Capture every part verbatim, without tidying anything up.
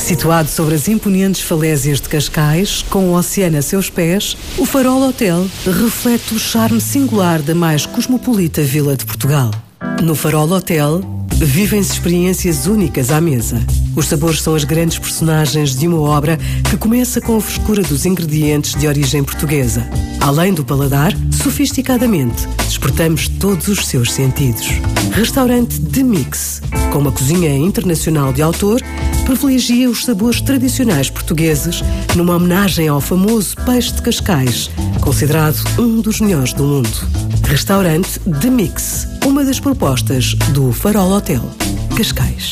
Situado sobre as imponentes falésias de Cascais, com o oceano a seus pés, o Farol Hotel reflete o charme singular da mais cosmopolita vila de Portugal. No Farol Hotel, vivem-se experiências únicas à mesa. Os sabores são as grandes personagens de uma obra que começa com a frescura dos ingredientes de origem portuguesa. Além do paladar, sofisticadamente, despertamos todos os seus sentidos. Restaurante The Mix, com uma cozinha internacional de autor, privilegia os sabores tradicionais portugueses numa homenagem ao famoso peixe de Cascais, considerado um dos melhores do mundo. Restaurante The Mix, uma das propostas do Farol Hotel, Cascais.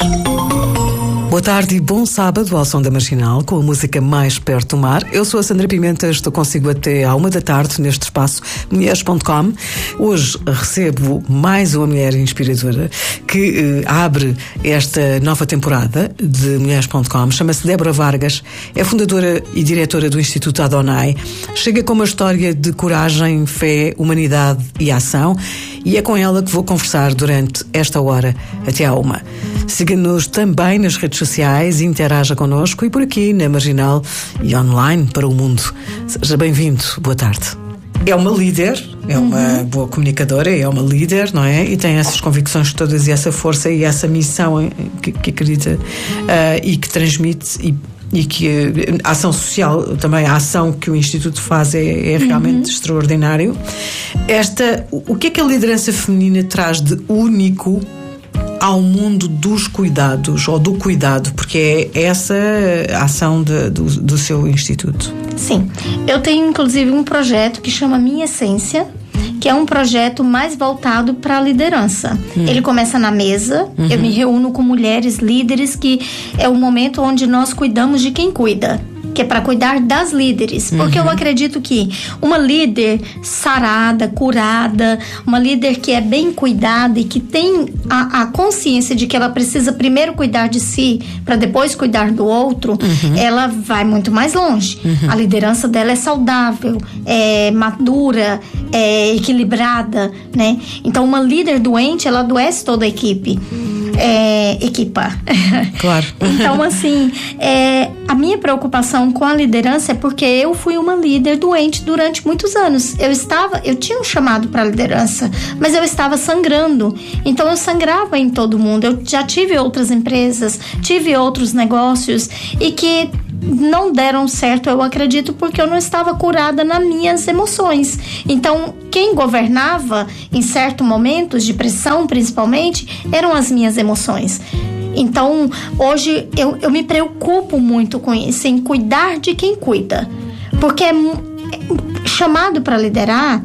Boa tarde e bom sábado ao som da Marginal, com a música mais perto do mar. Eu sou a Sandra Pimenta, estou consigo até à uma da tarde neste espaço mulheres ponto com. Hoje recebo mais uma mulher inspiradora que eh, abre esta nova temporada de mulheres ponto com. Chama-se Débora Vargas, é fundadora e diretora do Instituto Adonai. Chega com uma história de coragem, fé, humanidade e ação, e é com ela que vou conversar durante esta hora até à uma. Siga-nos também nas redes sociais, interaja connosco e por aqui na Marginal e online para o mundo. Seja bem-vindo, boa tarde. É uma líder, é uma uhum. boa comunicadora, é uma líder, não é? E tem essas convicções todas e essa força e essa missão que, que acredita uh, e que transmite e e que a ação social, também a ação que o Instituto faz é, é realmente uhum. extraordinário. Esta, o que é que a liderança feminina traz de único ao mundo dos cuidados, ou do cuidado, porque é essa a ação de, do, do seu Instituto? Sim, eu tenho inclusive um projeto que chama Minha Essência, que é um projeto mais voltado para a liderança. Hum. Ele começa na mesa, uhum. eu me reúno com mulheres líderes, que é o momento onde nós cuidamos de quem cuida, que é para cuidar das líderes, porque uhum. eu acredito que uma líder sarada, curada, uma líder que é bem cuidada e que tem a, a consciência de que ela precisa primeiro cuidar de si para depois cuidar do outro, uhum. ela vai muito mais longe. Uhum. A liderança dela é saudável, é madura, é equilibrada, né? Então uma líder doente, ela adoece toda a equipe. É, equipa. Claro. Então, assim, é, a minha preocupação com a liderança é porque eu fui uma líder doente durante muitos anos. Eu estava, eu tinha um chamado para a liderança, mas eu estava sangrando. Então, eu sangrava em todo mundo. Eu já tive outras empresas, tive outros negócios e que não deram certo, eu acredito, porque eu não estava curada nas minhas emoções. Então, quem governava em certos momentos de pressão, principalmente, eram as minhas emoções. Então, hoje eu, eu me preocupo muito com isso, em cuidar de quem cuida, porque é, é chamado para liderar.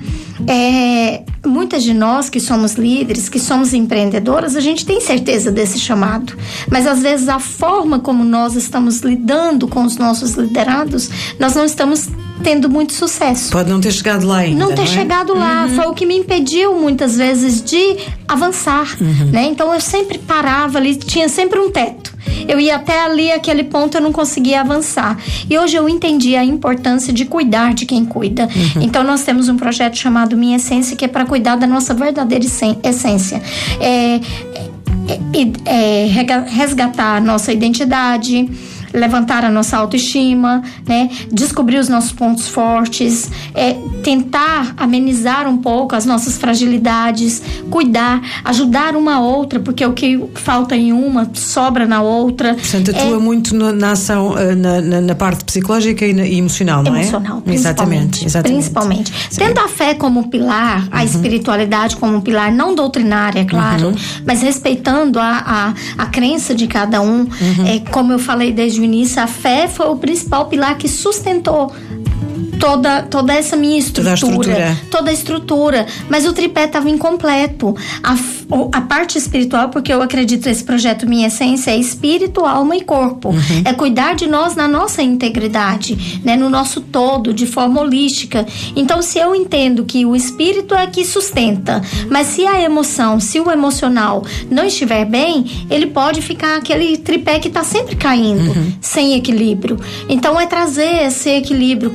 É, muitas de nós que somos líderes, que somos empreendedoras, a gente tem certeza desse chamado, mas às vezes a forma como nós estamos lidando com os nossos liderados, nós não estamos tendo muito sucesso. Pode não ter chegado lá ainda, Não ter não é? chegado lá, uhum. foi o que me impediu muitas vezes de avançar, uhum. né? Então eu sempre parava ali, tinha sempre um teto. Eu ia até ali, aquele ponto, eu não conseguia avançar. E hoje eu entendi a importância de cuidar de quem cuida. Uhum. Então nós temos um projeto chamado Minha Essência, que é para cuidar da nossa verdadeira essência. É, é, é resgatar a nossa identidade, levantar a nossa autoestima, né? Descobrir os nossos pontos fortes, é, tentar amenizar um pouco as nossas fragilidades, cuidar, ajudar uma a outra, porque o que falta em uma sobra na outra. Portanto, atua é, muito na, na ação, na, na, na parte psicológica e, na, e emocional, não emocional, é? Exatamente, exatamente. Principalmente. Sim. Tendo a fé como pilar, a uhum. espiritualidade como pilar, não doutrinária, é claro, uhum. mas respeitando a, a, a crença de cada um. Uhum. É, como eu falei desde o início, a fé foi o principal pilar que sustentou toda, toda essa minha estrutura, toda a estrutura, toda a estrutura, mas o tripé estava incompleto. A, a parte espiritual, porque eu acredito nesse projeto Minha Essência, é espírito, alma e corpo. Uhum. É cuidar de nós na nossa integridade, né, no nosso todo, de forma holística. Então, se eu entendo que o espírito é que sustenta, mas se a emoção, se o emocional não estiver bem, ele pode ficar aquele tripé que está sempre caindo, uhum. sem equilíbrio. Então, é trazer esse equilíbrio, cuidando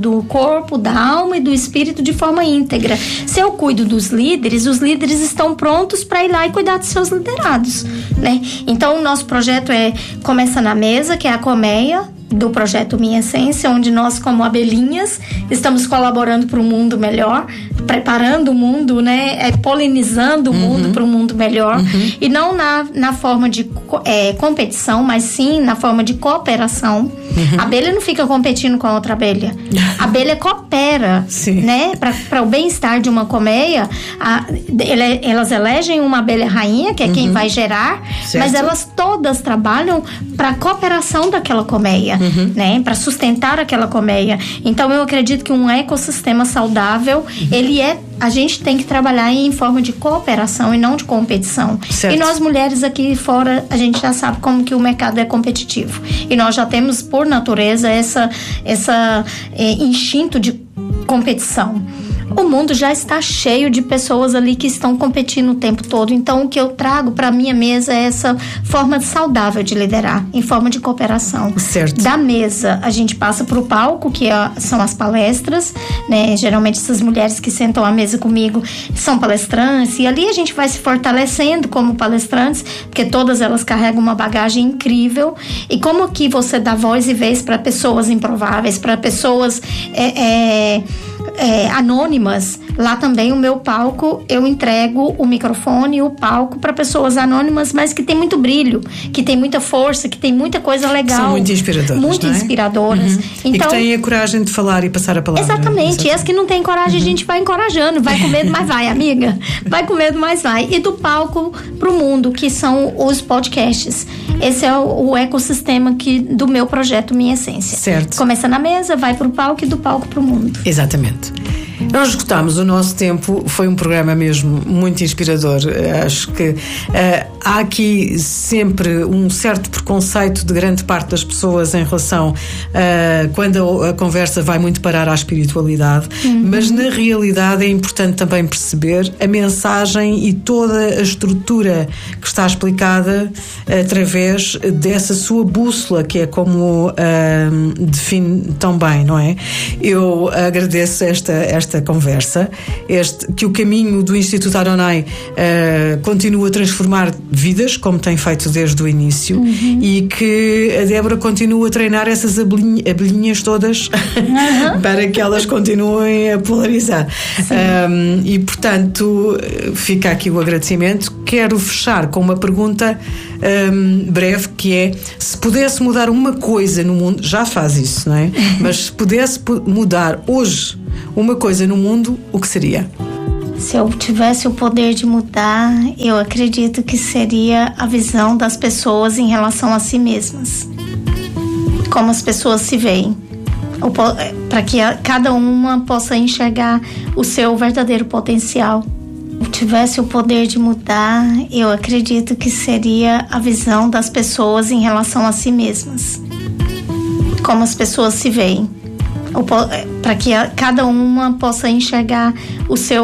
do corpo, da alma e do espírito de forma íntegra. Se eu cuido dos líderes, os líderes estão prontos para ir lá e cuidar dos seus liderados, né? Então, o nosso projeto é Começa na Mesa, que é a colmeia do projeto Minha Essência, onde nós, como abelhinhas, estamos colaborando para um mundo melhor, preparando o mundo, né, é, polinizando o uhum. mundo para um mundo melhor, uhum. e não na, na forma de é, competição, mas sim na forma de cooperação. Uhum. A abelha não fica competindo com a outra abelha. A abelha coopera, né, para o bem-estar de uma colmeia. A, ele, elas elegem uma abelha rainha, que é uhum. quem vai gerar, certo. Mas elas todas trabalham para a cooperação daquela colmeia. Uhum. Né, para sustentar aquela colmeia. Então eu acredito que um ecossistema saudável, uhum. ele é, a gente tem que trabalhar em forma de cooperação e não de competição. Certo. E nós mulheres aqui fora, a gente já sabe como que o mercado é competitivo. E nós já temos por natureza essa, essa é, instinto de competição. O mundo já está cheio de pessoas ali que estão competindo o tempo todo. Então, o que eu trago para a minha mesa é essa forma saudável de liderar, em forma de cooperação. Certo. Da mesa, a gente passa para o palco, que é, são as palestras, né? Geralmente, essas mulheres que sentam à mesa comigo são palestrantes. E ali a gente vai se fortalecendo como palestrantes, porque todas elas carregam uma bagagem incrível. E como que você dá voz e vez para pessoas improváveis, para pessoas... É, é, É, anônimas, lá também o meu palco, eu entrego o microfone e o palco para pessoas anônimas, mas que tem muito brilho, que tem muita força, que tem muita coisa legal. São muito inspiradoras, Muito não é? inspiradoras. Uhum. Então, e que têm a coragem de falar e passar a palavra. Exatamente, exatamente. E as que não têm coragem, uhum. a gente vai encorajando, vai com medo, mas vai, amiga. Vai com medo, mas vai. E do palco pro mundo, que são os podcasts. Esse é o, o ecossistema que, do meu projeto Minha Essência. Certo. Começa na mesa, vai pro palco e do palco pro mundo. Exatamente. Nós esgotámos o nosso tempo, foi um programa mesmo muito inspirador. Acho que uh, há aqui sempre um certo preconceito de grande parte das pessoas em relação uh, quando a, a conversa vai muito parar à espiritualidade, uhum. mas na realidade é importante também perceber a mensagem e toda a estrutura que está explicada através dessa sua bússola, que é como uh, define tão bem, não é? Eu agradeço esta, esta conversa, este, que o caminho do Instituto Adonai uh, continua a transformar vidas, como tem feito desde o início, uhum. e que a Débora continua a treinar essas abelhinhas, abelhinhas todas uhum. para que elas continuem a polarizar. Um, e, portanto, fica aqui o agradecimento. Quero fechar com uma pergunta um, breve, que é: se pudesse mudar uma coisa no mundo, já faz isso, não é? Mas se pudesse mudar hoje uma coisa no mundo, o que seria? Se eu tivesse o poder de mudar, eu acredito que seria a visão das pessoas em relação a si mesmas. Como as pessoas se veem. Para que a, cada uma possa enxergar o seu verdadeiro potencial. Se eu tivesse o poder de mudar, eu acredito que seria a visão das pessoas em relação a si mesmas. Como as pessoas se veem. Para que a, cada uma possa enxergar o seu